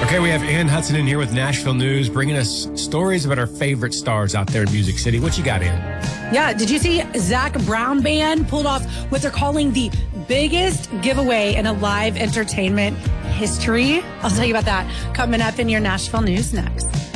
Okay, we have Ann Hudson in here with Nashville News, bringing us stories about our favorite stars out there in Music City. What you got, Ann? Yeah, did you see Zac Brown Band pulled off what they're calling the biggest giveaway in a live entertainment history? I'll tell you about that coming up in your Nashville News next.